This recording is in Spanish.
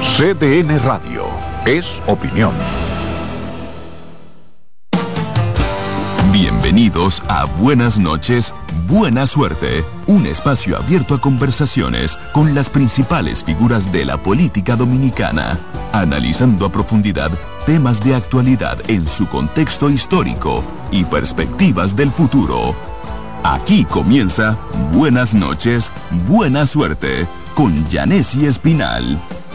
CDN Radio. Es opinión. Bienvenidos a Buenas noches, Buena Suerte, un espacio abierto a conversaciones con las principales figuras de la política dominicana, analizando a profundidad temas de actualidad en su contexto histórico y perspectivas del futuro. Aquí comienza Buenas noches, Buena Suerte, con Yanesi Espinal.